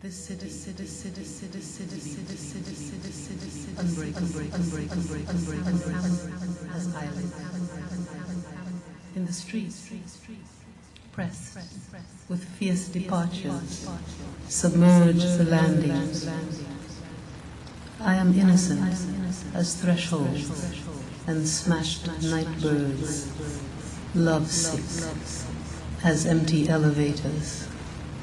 In the streets, pressed with fierce departures, submerge the landings. I am innocent as thresholds and smashed night birds, lovesick as empty elevators.